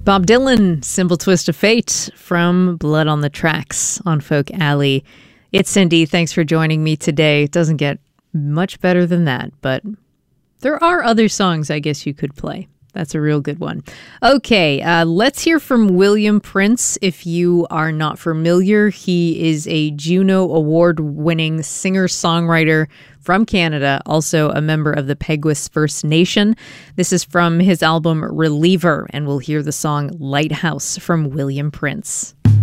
Bob Dylan, Simple Twist of Fate from Blood on the Tracks on Folk Alley. It's Cindy. Thanks for joining me today. It doesn't get much better than that, but there are other songs I guess you could play. That's a real good one. Okay, let's hear from William Prince. If you are not familiar, he is a Juno Award-winning singer-songwriter from Canada, also a member of the Peguis First Nation. This is from his album Reliever, and we'll hear the song Lighthouse from William Prince.